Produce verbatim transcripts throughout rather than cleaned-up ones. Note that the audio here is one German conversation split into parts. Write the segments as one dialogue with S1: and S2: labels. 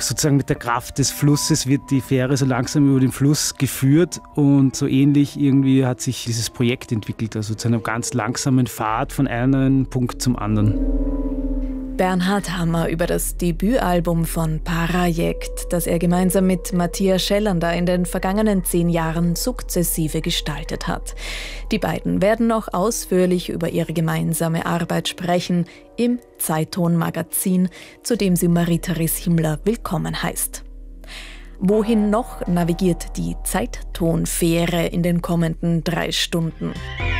S1: sozusagen mit der Kraft des Flusses wird die Fähre so langsam über den Fluss geführt und so ähnlich irgendwie hat sich dieses Projekt entwickelt, also zu einem ganz langsamen Pfad von einem Punkt zum anderen.
S2: Bernhard Hammer über das Debütalbum von Parajekt, das er gemeinsam mit Matthias Schellander in den vergangenen zehn Jahren sukzessive gestaltet hat. Die beiden werden noch ausführlich über ihre gemeinsame Arbeit sprechen im Zeitton-Magazin, zu dem sie Marie-Therese Himmler willkommen heißt. Wohin noch navigiert die Zeitton-Fähre in den kommenden drei Stunden?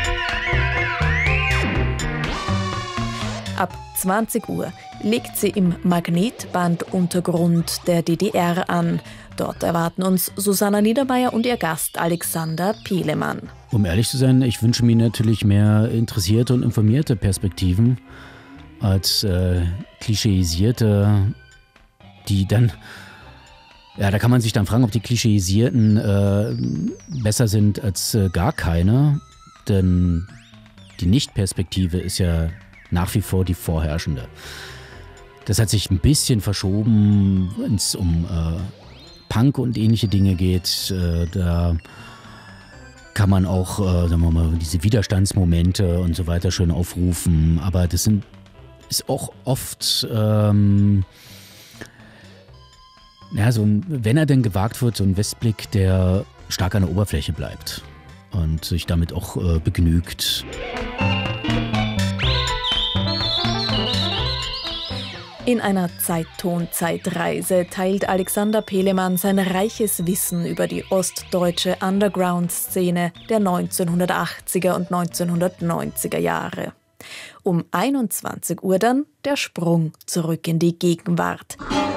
S2: Ab zwanzig Uhr legt sie im Magnetbanduntergrund der D D R an. Dort erwarten uns Susanna Niedermeyer und ihr Gast Alexander Pelemann.
S3: Um ehrlich zu sein, ich wünsche mir natürlich mehr interessierte und informierte Perspektiven als äh, klischeisierte, die dann, ja, da kann man sich dann fragen, ob die klischeisierten äh, besser sind als äh, gar keine, denn die Nicht-Perspektive ist ja nach wie vor die vorherrschende. Das hat sich ein bisschen verschoben, wenn es um äh, Punk und ähnliche Dinge geht. Äh, da kann man auch, äh, sagen wir mal, diese Widerstandsmomente und so weiter schön aufrufen. Aber das sind, ist auch oft, ähm, ja, so ein, wenn er denn gewagt wird, so ein Westblick, der stark an der Oberfläche bleibt und sich damit auch äh, begnügt.
S2: In einer Zeitton-Zeitreise teilt Alexander Pelemann sein reiches Wissen über die ostdeutsche Underground-Szene der neunzehnhundertachtziger und neunzehnhundertneunziger Jahre. Um einundzwanzig Uhr dann der Sprung zurück in die Gegenwart.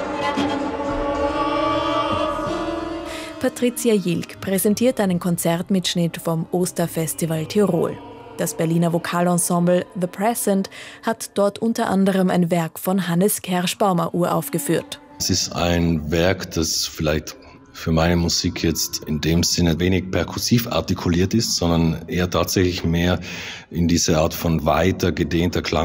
S2: Patricia Jilk präsentiert einen Konzertmitschnitt vom Osterfestival Tirol. Das Berliner Vokalensemble The Present hat dort unter anderem ein Werk von Hannes Kerschbaumer uraufgeführt.
S4: Es ist ein Werk, das vielleicht für meine Musik jetzt in dem Sinne wenig perkussiv artikuliert ist, sondern eher tatsächlich mehr in diese Art von weiter gedehnter Klang